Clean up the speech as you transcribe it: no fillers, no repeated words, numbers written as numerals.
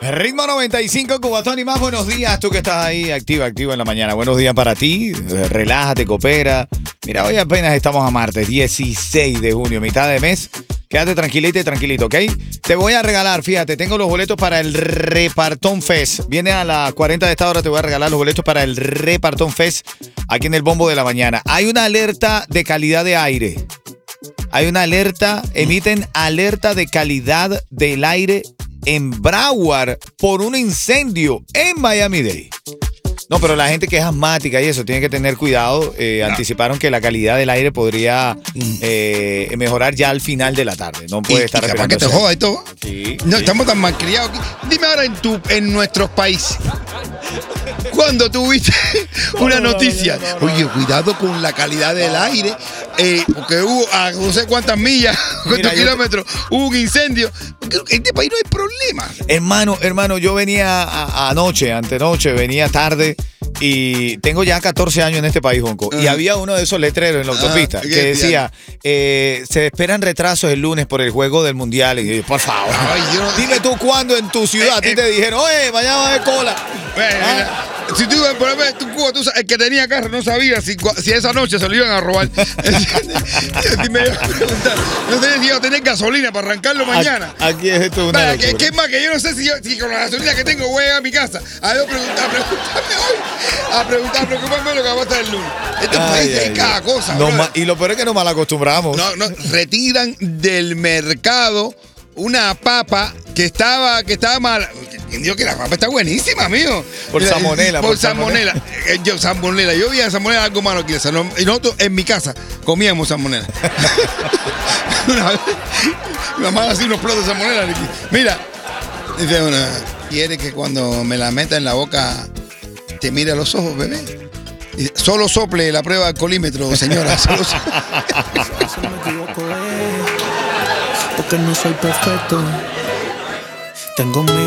Ritmo 95, Cubatón y más. Buenos días, tú que estás ahí activo en la mañana. Buenos días para ti. Relájate, coopera. Mira, hoy apenas estamos a martes, 16 de junio, mitad de mes. Quédate tranquilita y tranquilito, ¿ok? Te voy a regalar, fíjate, tengo los boletos para el Repartón Fest. Viene a las 40 de esta hora, te voy a regalar los boletos para el Repartón Fest aquí en el Bombo de la Mañana. Hay una alerta de calidad de aire. Hay una alerta, emiten alerta de calidad del aire en Broward por un incendio en Miami-Dade. No, pero la gente que es asmática y eso tiene que tener cuidado. Anticiparon que la calidad del aire podría mejorar ya al final de la tarde. No puede estar capaz que te joda y todo. Sí, no, sí. Estamos tan malcriados. Dime ahora en nuestros países. Cuando tuviste una noticia, oye, cuidado con la calidad del aire, porque hubo a no sé cuántas millas, cuántos kilómetros, hubo un incendio. Porque en este país no hay problema. Hermano, yo venía antenoche, venía tarde y tengo ya 14 años en este país, Jonco. Y había uno de esos letreros en la autopista que decía, se esperan retrasos el lunes por el juego del Mundial. Y yo, por favor, dime tú cuándo en tu ciudad a ti te dijeron, oye, mañana va a haber cola. Mira, si tú, por ejemplo, el que tenía carro no sabía si esa noche se lo iban a robar. Me iba a preguntar, no sé si iba a tener gasolina para arrancarlo mañana. Aquí es esto una locura. ¿Qué más? Que yo no sé si con la gasolina que tengo voy a mi casa a preocuparme lo que va a estar el lunes. Este país hay cada cosa. Y lo peor es que nos malacostumbramos. No, retiran del mercado una papa que estaba mal. Digo que la papa está buenísima, amigo. Por salmonela. Salmonela. Yo vi a salmonela algo malo aquí. Y nosotros en mi casa comíamos salmonela. Mi mamá hacía unos platos de salmonela. Mira, dice una, ¿quiere que cuando me la meta en la boca te mire a los ojos, bebé? Y solo sople la prueba de alcoholímetro, señora. Solo no me equivoco, porque no soy perfecto. Tengo